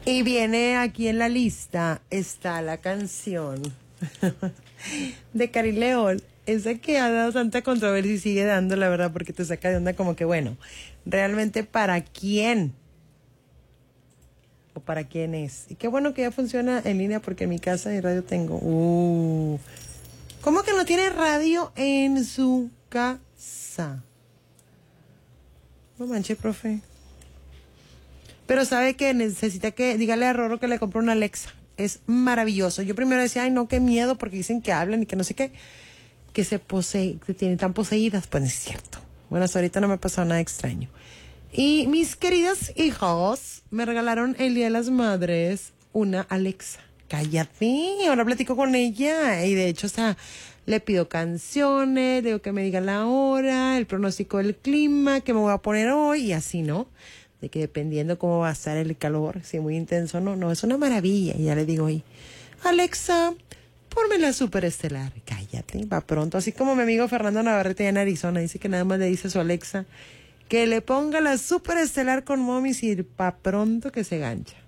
Y viene aquí en la lista, está la canción de Cari León, esa que ha dado tanta controversia y sigue dando, la verdad, porque te saca de onda como que, bueno, realmente ¿para quién? ¿O para quién es? Y qué bueno que ya funciona en línea porque en mi casa de radio tengo. ¿Cómo que no tiene radio en su casa? No manches, profe. Pero sabe que necesita que, dígale a Roro que le compre una Alexa. Es maravilloso. Yo primero decía, ay no, qué miedo, porque dicen que hablan y que no sé qué, que se tienen tan poseídas. Pues no es cierto. Bueno, hasta ahorita no me ha pasado nada extraño. Y mis queridas hijos me regalaron el Día de las Madres una Alexa. Cállate, ahora platico con ella. Y de hecho, o sea, le pido canciones, digo que me diga la hora, el pronóstico del clima, que me voy a poner hoy y así, ¿no? De que dependiendo cómo va a estar el calor, si muy intenso, no, es una maravilla. Y ya le digo ahí, Alexa, ponme la Superestelar. Cállate, va pronto. Así como mi amigo Fernando Navarrete allá en Arizona, dice que nada más le dice a su Alexa que le ponga la Superestelar con Momis y pa' pronto que se gancha.